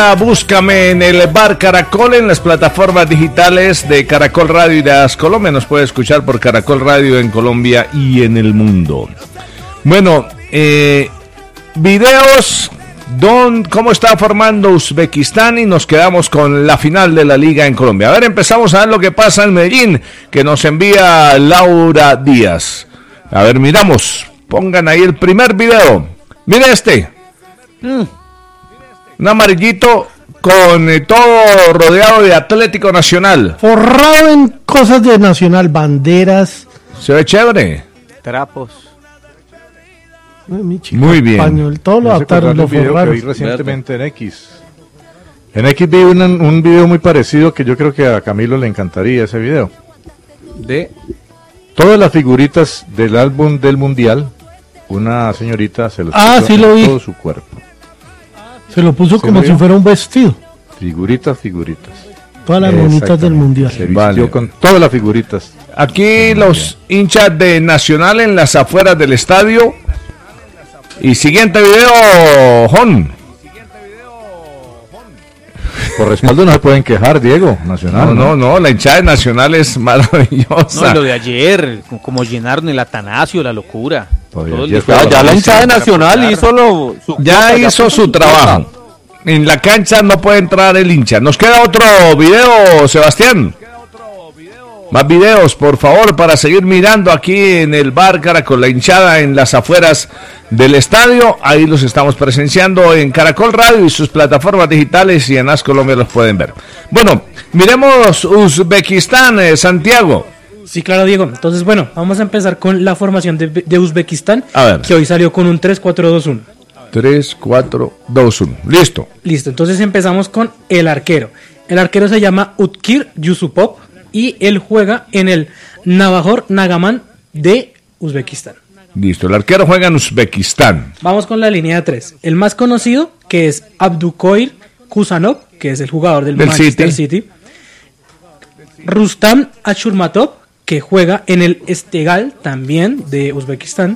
Búscame en el Bar Caracol en las plataformas digitales de Caracol Radio y de AS Colombia. Nos puede escuchar por Caracol Radio en Colombia y en el mundo. Bueno, videos, cómo está formando Uzbekistán, y nos quedamos con la final de la liga en Colombia. A ver, empezamos a ver lo que pasa en Medellín, que nos envía Laura Díaz. A ver, miramos, pongan ahí el primer video. Mire este. Un amarillito con todo rodeado de Atlético Nacional. Forrado en cosas de Nacional, banderas. Se ve chévere. Trapos. Muy bien. Español, todo lo adaptaron, lo forraron. Vi recientemente en X. En X vi un video muy parecido que yo creo que a Camilo le encantaría ese video. De todas las figuritas del álbum del Mundial, una señorita se los puso sí lo vi. todo su cuerpo. Se lo puso como si fuera un vestido. Figuritas. Todas las bonitas del Mundial. Se vistió con todas las figuritas. Aquí los hinchas de Nacional en las afueras del estadio. Y siguiente video, Jon. Por respaldo no se pueden quejar, Diego. Nacional. No, la hinchada de Nacional es maravillosa. No, lo de ayer, como llenaron el Atanasio, la locura. Ya la hinchada de Nacional hizo su trabajo. En la cancha no puede entrar el hincha. Nos queda otro video, Sebastián. Más videos, por favor, para seguir mirando aquí en el Bar Caracol, la hinchada en las afueras del estadio. Ahí los estamos presenciando en Caracol Radio y sus plataformas digitales, y en AS Colombia los pueden ver. Bueno, miremos Uzbekistán, Santiago. Sí, claro, Diego. Entonces, bueno, vamos a empezar con la formación de Uzbekistán, ver, que hoy salió con un 3-4-2-1. 3-4-2-1. Listo. Entonces empezamos con el arquero. El arquero se llama Utkir Yusupov y él juega en el Navajor Nagaman de Uzbekistán. Listo, el arquero juega en Uzbekistán. Vamos con la línea de 3. El más conocido, que es Abdukoir Kusanov, que es el jugador del Manchester City. Rustam Ashurmatov, que juega en el Esteghlal, también de Uzbekistán.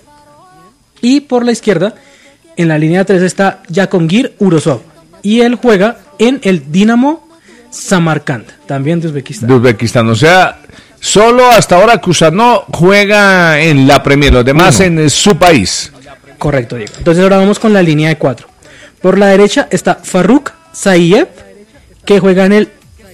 Y por la izquierda, en la línea 3 está Jahongir Urosov, y él juega en el Dinamo Samarkand, también de Uzbekistán. O sea, solo hasta ahora Kusanov juega en la Premier, los demás en su país. Correcto, Diego. Entonces ahora vamos con la línea de 4. Por la derecha está Farrukh Saiev, que juega en el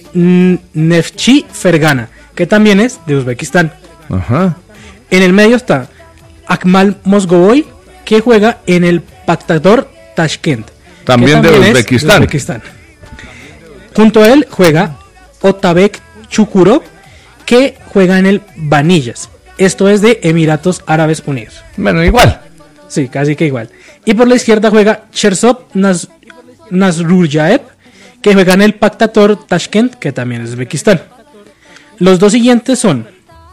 Neftchi Fergana, que también es de Uzbekistán. Ajá. En el medio está Akmal Mozgovoy, que juega en el Pakhtar Tashkent, también de Uzbekistán. Junto a él juega Otabek Chukurov, que juega en el Vanillas. Esto es de Emiratos Árabes Unidos. Bueno, igual. Sí, casi que igual. Y por la izquierda juega Chersov Nasrullaev, que juega en el Pakhtar Tashkent, que también es de Uzbekistán. Los dos siguientes son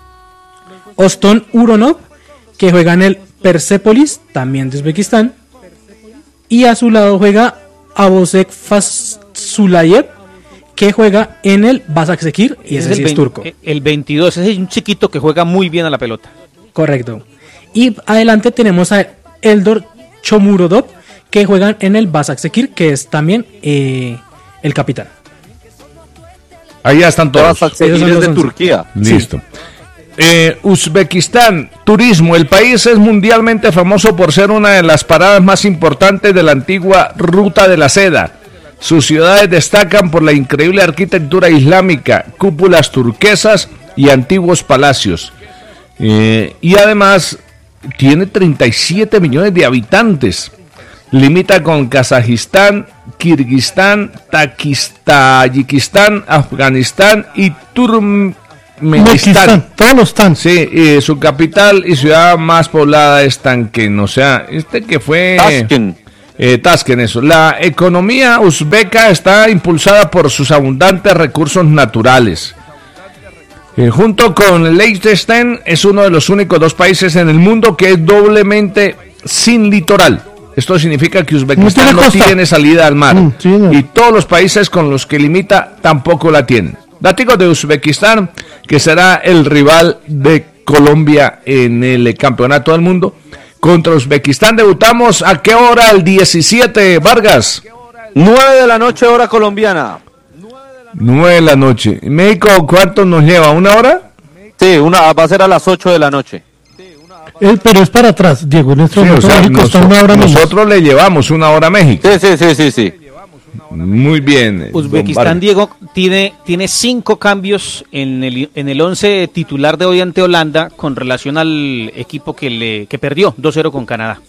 Oston Uronov, que juega en el Persepolis, también de Uzbekistán. Y a su lado juega Abosek Fasulayev, que juega en el Başakşehir, y ese sí es turco. El 22, ese es un chiquito que juega muy bien a la pelota. Correcto. Y adelante tenemos a Eldor Shomurodov, que juega en el Başakşehir, que es también el capitán. Ahí ya están todos. Başakşehir es de Turquía. Listo. Uzbekistán, turismo. El país es mundialmente famoso por ser una de las paradas más importantes de la antigua Ruta de la Seda. Sus ciudades destacan por la increíble arquitectura islámica, cúpulas turquesas y antiguos palacios. Y además tiene 37 millones de habitantes. Limita con Kazajistán, Kirguistán, Tayikistán, Afganistán y Turkmenistán. Todos los están. Sí, su capital y ciudad más poblada es Tashkent. O sea, que fue Tashkent, eso. La economía uzbeca está impulsada por sus abundantes recursos naturales. Junto con Liechtenstein, es uno de los únicos dos países en el mundo que es doblemente sin litoral. Esto significa que Uzbekistán no tiene salida al mar. Y todos los países con los que limita tampoco la tienen. Datos de Uzbekistán, que será el rival de Colombia en el Campeonato del Mundo. Contra Uzbekistán debutamos, ¿a qué hora? El 17, Vargas. 9 de la noche, hora colombiana. 9 de la noche. ¿México cuánto nos lleva? ¿1 hora? Sí, va a ser a las 8 de la noche. Pero es para atrás, Diego. En este Sí, momento México está 1 hora menos. Nosotros le llevamos 1 hora a México. Sí. Muy bien. Uzbekistán, Diego, tiene 5 cambios en el 11 titular de hoy ante Holanda con relación al equipo que perdió 2-0 con Canadá.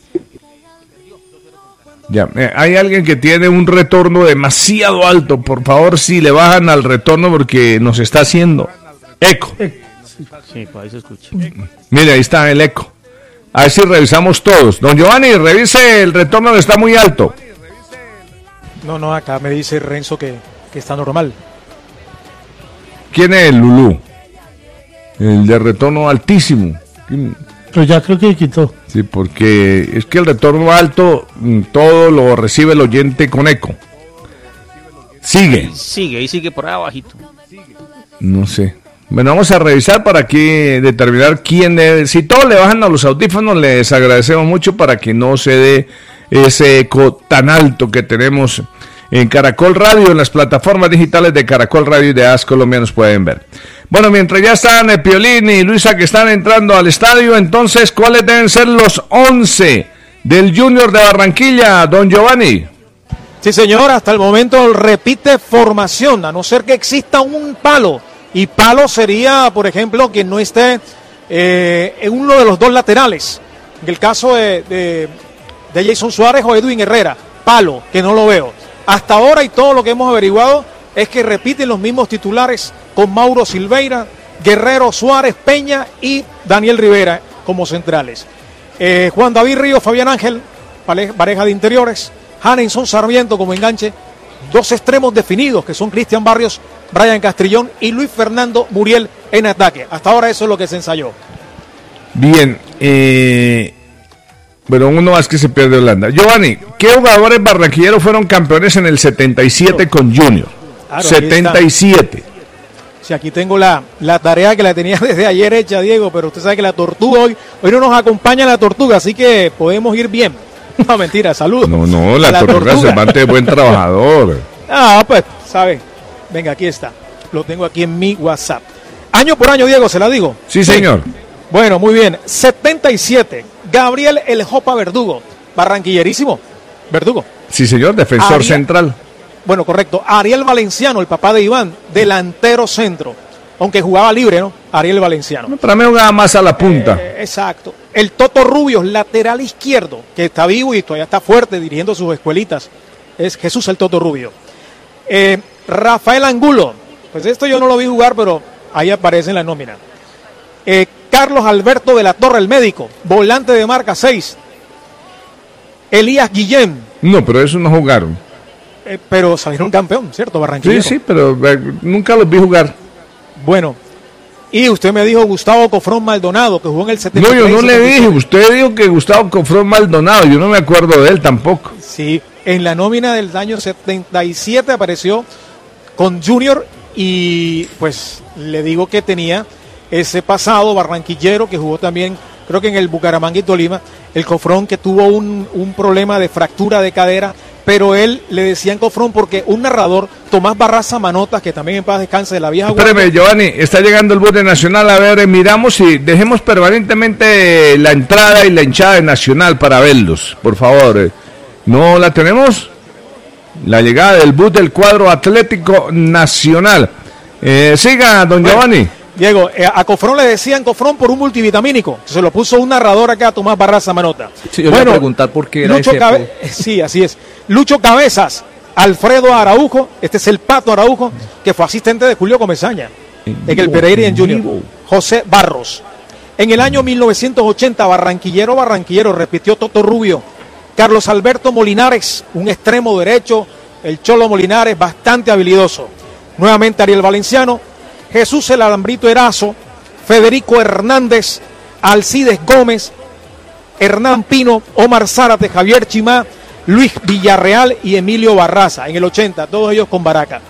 Ya, hay alguien que tiene un retorno demasiado alto. Por favor, si le bajan al retorno porque nos está haciendo eco. Sí, por ahí se escucha. Mire, ahí está el eco. A ver si revisamos todos. Don Giovanni, revise el retorno que está muy alto. No, acá me dice Renzo que está normal. ¿Quién es el Lulú? El de retorno altísimo. Pero ya creo que quitó. Sí, porque es que el retorno alto todo lo recibe el oyente con eco. Sigue. Sigue por ahí abajito. No sé. Bueno, vamos a revisar para aquí determinar quién es. Si todos le bajan a los audífonos, les agradecemos mucho para que no se dé ese eco tan alto que tenemos en Caracol Radio, en las plataformas digitales de Caracol Radio y de AS Colombia nos pueden ver. Bueno, mientras ya están Piolín y Luisa que están entrando al estadio, entonces, ¿cuáles deben ser los 11 del Junior de Barranquilla, don Giovanni? Sí, señor, hasta el momento repite formación, a no ser que exista un palo. Y palo sería, por ejemplo, que no esté en uno de los dos laterales. En el caso de Jason Suárez o Edwin Herrera, palo, que no lo veo. Hasta ahora y todo lo que hemos averiguado es que repiten los mismos titulares con Mauro Silveira, Guerrero, Suárez, Peña y Daniel Rivera como centrales. Juan David Ríos, Fabián Ángel, pareja de interiores, Hanenson Sarmiento como enganche, dos extremos definidos que son Cristian Barrios, Brian Castrillón y Luis Fernando Muriel en ataque. Hasta ahora eso es lo que se ensayó. Bien, bueno, uno más que se pierde Holanda. Giovanni, ¿qué jugadores barranquilleros fueron campeones en el 77 con Junior? Claro, 77. Sí, aquí tengo la tarea que la tenía desde ayer hecha, Diego, pero usted sabe que la tortuga hoy no nos acompaña la tortuga, así que podemos ir bien. No, mentira, saludos. No, la tortuga se mante de buen trabajador. Pues, ¿sabe? Venga, aquí está. Lo tengo aquí en mi WhatsApp. Año por año, Diego, ¿se la digo? Sí, señor. Bueno, muy bien. 77. Gabriel El Jopa Verdugo. Barranquillerísimo. Verdugo. Sí, señor, defensor central. Bueno, correcto. Ariel Valenciano, el papá de Iván, delantero centro. Aunque jugaba libre, ¿no? Ariel Valenciano. Para mí jugaba más a la punta. Exacto. El Toto Rubios, lateral izquierdo, que está vivo y todavía está fuerte dirigiendo sus escuelitas. Es Jesús el Toto Rubio. Rafael Angulo. Pues esto yo no lo vi jugar, pero ahí aparece en la nómina. Carlos Alberto de la Torre, el médico, volante de marca 6. Elías Guillén. No, pero esos no jugaron. Pero salieron campeón, ¿cierto? Barranquillero. Sí, pero nunca los vi jugar. Bueno, y usted me dijo Gustavo Cofrón Maldonado, que jugó en el 73. No, yo no le dije, usted dijo que Gustavo Cofrón Maldonado, yo no me acuerdo de él tampoco. Sí, en la nómina del año 77 apareció con Junior y pues le digo que tenía ese pasado barranquillero que jugó también, creo que en el Bucaramanga y Tolima, el Cofrón que tuvo un problema de fractura de cadera, pero él le decían Cofrón porque un narrador, Tomás Barraza Manotas, que también en paz descanse de la vieja guardia. Espérame, Giovanni, está llegando el bus de Nacional, a ver, miramos y dejemos permanentemente la entrada y la hinchada de Nacional para verlos, por favor. ¿No la tenemos? La llegada del bus del cuadro Atlético Nacional. Siga, don Giovanni. Diego, a Cofrón le decían Cofrón por un multivitamínico. Se lo puso un narrador acá, Tomás Barraza Manota. Sí, yo le voy a preguntar por qué era Sí, así es. Lucho Cabezas, Alfredo Araujo, este es el Pato Araujo, que fue asistente de Julio Comesaña en el Pereira y en Junior. José Barros. En el año 1980, barranquillero, repitió Toto Rubio. Carlos Alberto Molinares, un extremo derecho, el Cholo Molinares, bastante habilidoso. Nuevamente Ariel Valenciano. Jesús el Alambrito Erazo, Federico Hernández, Alcides Gómez, Hernán Pino, Omar Zárate, Javier Chimá, Luis Villarreal y Emilio Barraza en el 80, todos ellos con Baraca.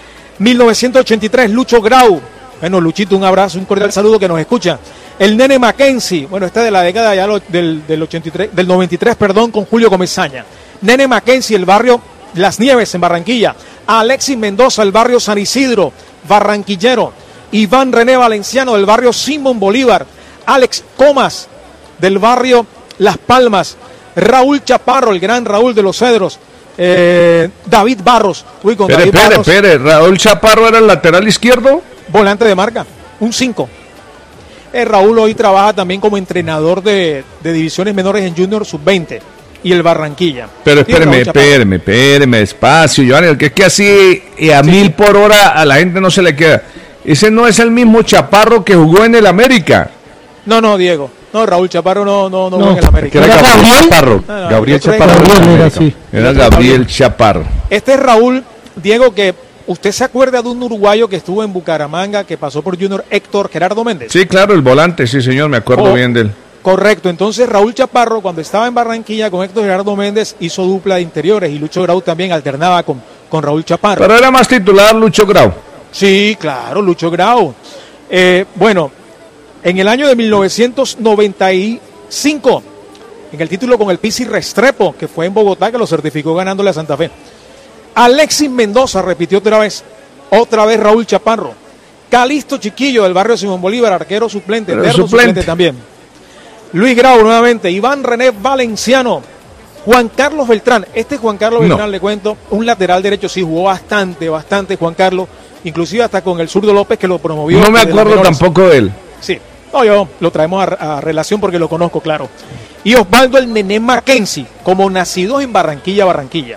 1983, Lucho Grau, bueno, Luchito, un abrazo, un cordial saludo que nos escucha. El Nene Mackenzie, bueno, este de la década ya del 93, del 93, perdón, con Julio Comesaña. Nene Mackenzie, el barrio Las Nieves en Barranquilla, Alexis Mendoza del barrio San Isidro, barranquillero, Iván René Valenciano del barrio Simón Bolívar, Alex Comas del barrio Las Palmas, Raúl Chaparro, el gran Raúl de los Cedros, David Barros. Espere, Raúl Chaparro era el lateral izquierdo. Volante de marca, un 5. Raúl hoy trabaja también como entrenador de divisiones menores en Junior Sub-20 y el Barranquilla. Pero espéreme, despacio, Giovanni, que es que así a 1000 por hora a la gente no se le queda. Ese no es el mismo Chaparro que jugó en el América. No, Diego. No, Raúl Chaparro no jugó en el América. Era Gabriel Chaparro. Gabriel Chaparro. Era Gabriel Chaparro. Este es Raúl, Diego, que usted se acuerda de un uruguayo que estuvo en Bucaramanga, que pasó por Junior, Héctor Gerardo Méndez. Sí, claro, el volante, sí señor, me acuerdo bien de él. Correcto, entonces Raúl Chaparro, cuando estaba en Barranquilla con Héctor Gerardo Méndez, hizo dupla de interiores, y Lucho Grau también alternaba con Raúl Chaparro. Pero era más titular Lucho Grau. Sí, claro, Lucho Grau. Bueno, en el año de 1995, en el título con el Pizzi Restrepo, que fue en Bogotá, que lo certificó ganándole a Santa Fe. Alexis Mendoza repitió otra vez Raúl Chaparro. Calixto Chiquillo del barrio Simón Bolívar, arquero suplente, suplente también. Luis Grau nuevamente, Iván René Valenciano, Juan Carlos Beltrán. Juan Carlos Beltrán, le cuento, un lateral derecho, sí, jugó bastante Juan Carlos, inclusive hasta con el zurdo López que lo promovió. No me acuerdo tampoco de él. Sí, yo lo traemos a relación porque lo conozco, claro. Y Osvaldo el Nené Mackenzie, como nacidos en Barranquilla.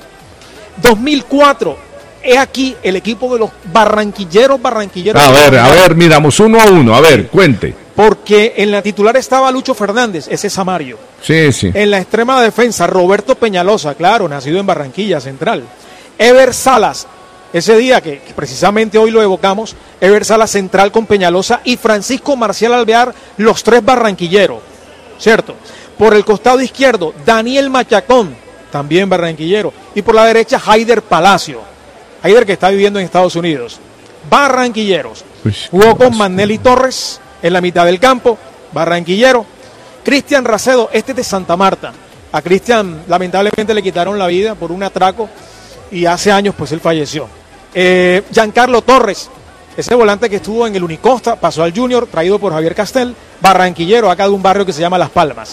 2004, es aquí el equipo de los barranquilleros. A ver, miramos 1-1, a ver, cuente. Porque en la titular estaba Lucho Fernández, ese es Samario. Sí. En la extrema defensa, Roberto Peñalosa, claro, nacido en Barranquilla Central. Ever Salas, ese día que precisamente hoy lo evocamos, Ever Salas central con Peñalosa y Francisco Marcial Alvear, los tres barranquilleros, ¿cierto? Por el costado izquierdo, Daniel Machacón, también barranquillero. Y por la derecha, Haider Palacio. Haider, que está viviendo en Estados Unidos. Barranquilleros. Jugó con Manelli Torres en la mitad del campo, barranquillero. Cristian Racedo, este es de Santa Marta. A Cristian lamentablemente le quitaron la vida por un atraco y hace años pues él falleció. Giancarlo Torres, ese volante que estuvo en el Unicosta, pasó al Junior, traído por Javier Castel, barranquillero, acá de un barrio que se llama Las Palmas.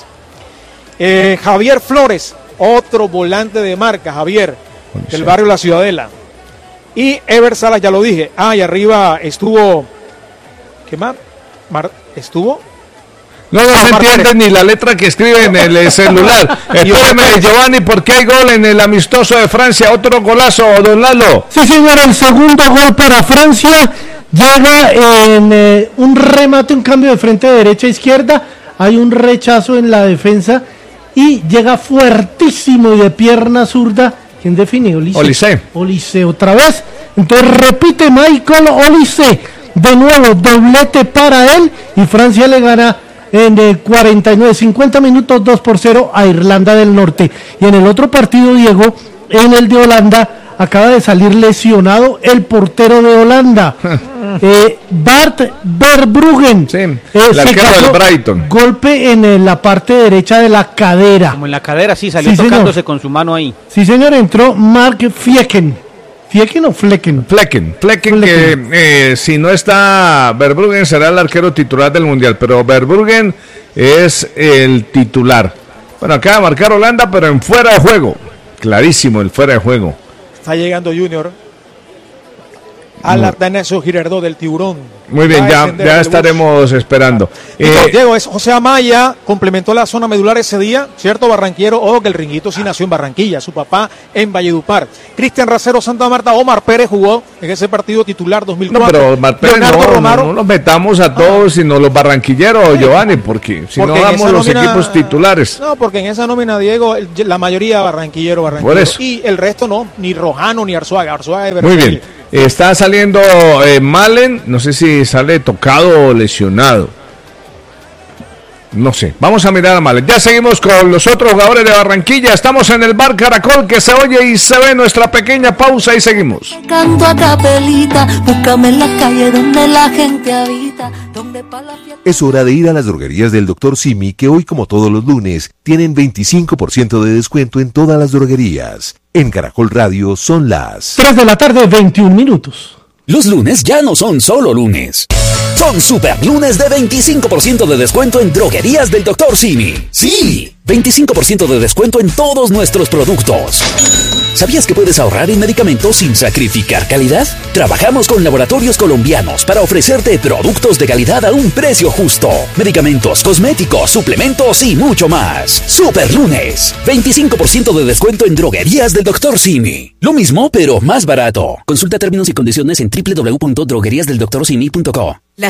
Javier Flores, otro volante de marca, Javier, del barrio La Ciudadela. Y Ever Salas, ya lo dije. Y arriba estuvo... ¿Qué más? ¿Estuvo? No se entiende ni la letra que escribe en el celular. Espérame, Giovanni, porque hay gol en el amistoso de Francia. Otro golazo, don Lalo. Sí, señor, el segundo gol para Francia. Llega en un remate, un cambio de frente de derecha a izquierda. Hay un rechazo en la defensa. Y llega fuertísimo y de pierna zurda. ¿Quién define? Olise otra vez. Entonces repite Michael Olise. De nuevo, doblete para él. Y Francia le gana en 50 minutos 2-0 a Irlanda del Norte. Y en el otro partido, Diego, en el de Holanda, acaba de salir lesionado el portero de Holanda. Bart Verbruggen, el arquero del Brighton. Golpe en la parte derecha de la cadera. Como en la cadera, sí, salió tocándose señor. Con su mano ahí. Sí, señor, entró Mark Flecken. ¿Flecken o Flecken? Flecken, que si no está Verbruggen será el arquero titular del Mundial, pero Verbruggen es el titular. Bueno, acaba de marcar Holanda, pero en fuera de juego. Clarísimo el fuera de juego. Está llegando Junior al Atanasio Girardot del Tiburón. Muy bien, ya estaremos esperando. Diego, José Amaya complementó la zona medular ese día, ¿cierto? Barranquero, ojo que el Ringuito sí nació en Barranquilla, su papá en Valledupar. Cristian Racero, Santa Marta, Omar Pérez jugó en ese partido titular 2004. No, pero Omar Pérez no los metamos a todos, sino los barranquilleros, Giovanni, porque si no damos los equipos titulares. No, porque en esa nómina, Diego, la mayoría barranquillero. Por eso. Y el resto no, ni Rojano ni Arzuaga es verdad. Muy bien. Está saliendo Malen, no sé si sale tocado o lesionado. No sé, vamos a mirar a Malen. Ya seguimos con los otros jugadores de Barranquilla. Estamos en el Bar Caracol, que se oye y se ve. Nuestra pequeña pausa y seguimos. Canto a capelita, búscame en la calle donde la gente habita. Es hora de ir a las droguerías del Dr. Simi, que hoy, como todos los lunes, tienen 25% de descuento en todas las droguerías. En Caracol Radio son las 3 de la tarde, 21 minutos. Los lunes ya no son solo lunes. Son super lunes de 25% de descuento en droguerías del Dr. Simi. ¡Sí! 25% de descuento en todos nuestros productos. ¿Sabías que puedes ahorrar en medicamentos sin sacrificar calidad? Trabajamos con laboratorios colombianos para ofrecerte productos de calidad a un precio justo. Medicamentos, cosméticos, suplementos y mucho más. Super lunes. 25% de descuento en droguerías del Dr. Simi. Lo mismo, pero más barato. Consulta términos y condiciones en www.drogueriasdeldoctorsimi.co.